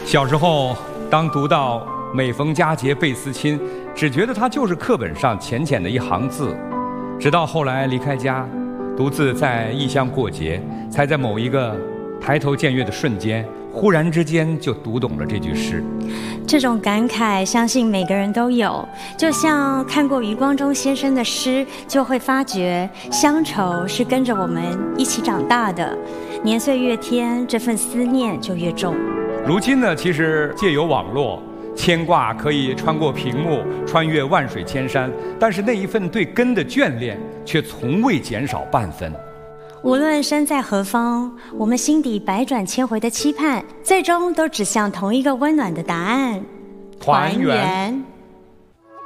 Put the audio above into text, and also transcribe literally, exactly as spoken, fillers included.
小时候，当读到每逢佳节倍思亲，只觉得它就是课本上浅浅的一行字。直到后来离开家，独自在异乡过节，才在某一个抬头见月的瞬间，忽然之间就读懂了这句诗。 这种感慨相信每个人都有，就像看过余光中先生的诗，就会发觉乡愁是跟着我们一起长大的，年岁越添，这份思念就越重。 如今呢，其实借由网络，牵挂可以穿过屏幕，穿越万水千山，但是那一份对根的眷恋却从未减少半分。 无论身在何方，我们心底百转千回的期盼，最终都指向同一个温暖的答案： 团圆。